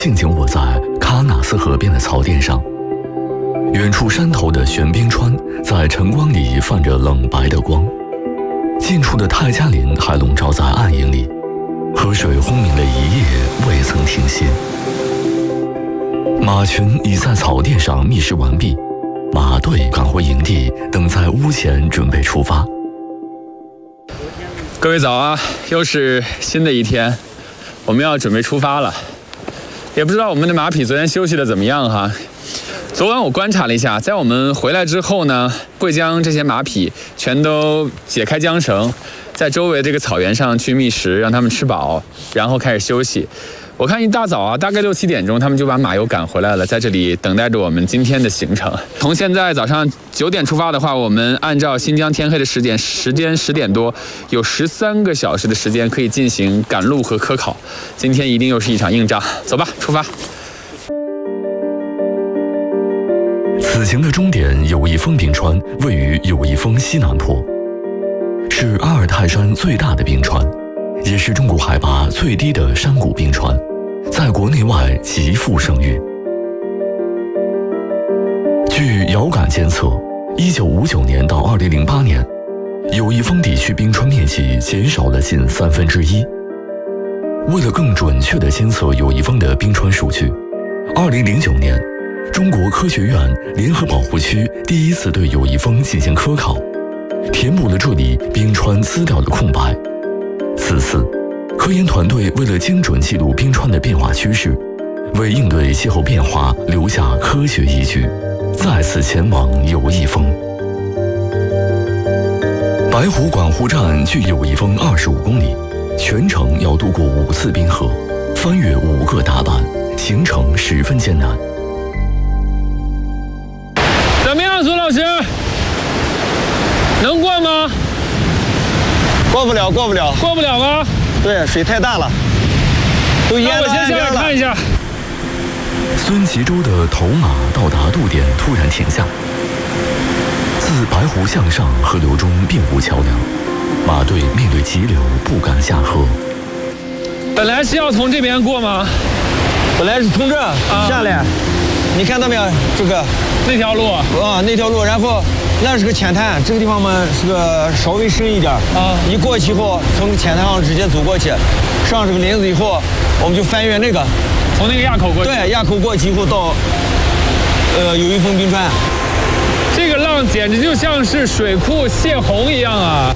静静卧在喀纳斯河边的草甸上，远处山头的悬冰川在晨光里泛着冷白的光，近处的泰加林还笼罩在暗影里，河水轰鸣了一夜未曾停歇。马群已在草甸上觅食完毕，马队赶回营地，等在屋前准备出发。 各位早啊，又是新的一天，我们要准备出发了。也不知道我们的马匹昨天休息的怎么样哈。昨晚我观察了一下，在我们回来之后呢，会将这些马匹全都解开缰绳，在周围这个草原上去觅食，让他们吃饱，然后开始休息。我看一大早啊，大概6、7点钟，他们就把马又赶回来了，在这里等待着我们今天的行程。从现在早上9点出发的话，我们按照新疆天黑的时间10点多，有13个小时的时间可以进行赶路和科考。今天一定又是一场硬仗，走吧，出发。 此行的终点友谊峰冰川位于友谊峰西南坡，是阿尔泰山最大的冰川，也是中国海拔最低的山谷冰川，在国内外极负盛誉。据遥感监测，1959年到2008年，友谊峰地区冰川面积减少了近1/3。为了更准确地监测友谊峰的冰川数据，2009年，中国科学院联合保护区第一次对友谊峰进行科考，填补了这里冰川资料的空白。此次，科研团队为了精准记录冰川的变化趋势，为应对气候变化留下科学依据，再次前往友谊峰。白湖管湖站距友谊峰25公里，全程要渡过5次冰河，翻越5个踏板，行程十分艰难。 怎么样，苏老师？能过吗？ 过不了。 过不了吗？ 对，水太大了，都淹到岸边了。 那我先下来看一下。 孙吉洲的头马到达渡点，突然停下。自白湖向上，河流中并无桥梁，马队面对急流，不敢下河。 本来是要从这边过吗？ 本来是从这下来，你看到没有？这个那条路啊，那条路，然后那是个浅滩，这个地方嘛是个稍微深一点啊。一过去以后，从浅滩上直接走过去，上这个林子以后，我们就翻越那个， 从那个垭口过去。 对，垭口过去以后到友谊峰冰川。 这个浪简直就像是水库泄洪一样啊！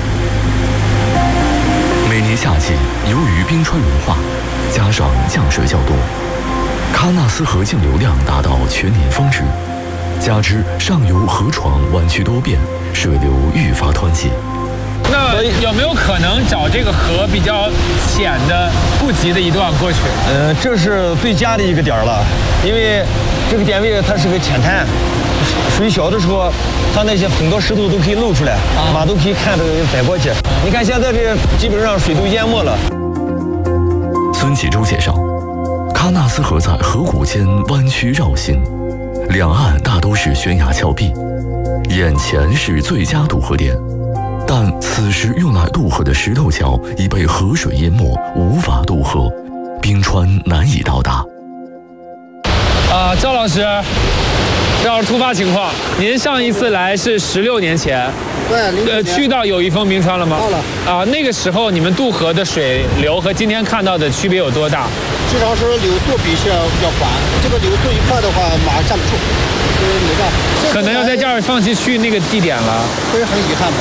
每年夏季，由于冰川融化，加上降水较多，喀纳斯河径流量达到全年峰值，加之上游河床弯曲多变，水流愈发湍急。 那有没有可能找这个河比较浅的不急的一段过去？ 这是最佳的一个点了，因为这个点位它是个浅滩，水小的时候，它那些很多石头都可以露出来，马都可以看着载过去。你看现在这基本上水都淹没了。 孙启洲介绍，喀纳斯河在河谷间弯曲绕行，两岸大都是悬崖峭壁，眼前是最佳渡河点。但此时用来渡河的石头桥已被河水淹没，无法渡河，冰川难以到达。 赵老师，这是突发情况。您上一次来是16年前， 对， 去到友谊峰冰川了吗？ 到了。 那个时候你们渡河的水流和今天看到的区别有多大？ 至少是流速比要缓，这个流速一快的话，马站不住，所以没办法。 可能要在这儿放弃去那个地点了， 这是很遗憾的。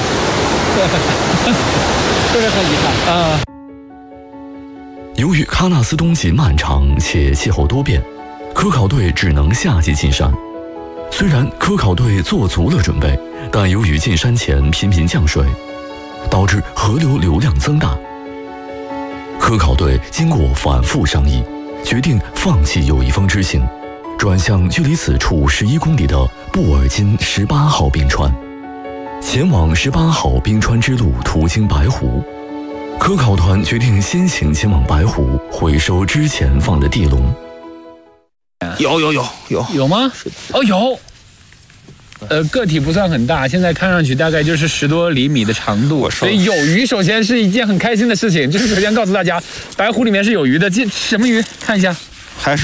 这是很遗憾啊。 由于喀纳斯冬季漫长且气候多变，科考队只能夏季进山。虽然科考队做足了准备，但由于进山前频频降水，导致河流流量增大。科考队经过反复商议，决定放弃友谊峰之行，转向距离此处11公里的布尔津18号冰川。前往18号冰川之路途经白湖，科考团决定先行前往白湖回收之前放的地笼。 有吗？哦，有。个体不算很大，现在看上去大概就是10多厘米的长度，所以有鱼首先是一件很开心的事情。就是首先告诉大家，白湖里面是有鱼的。这什么鱼？看一下， 还是。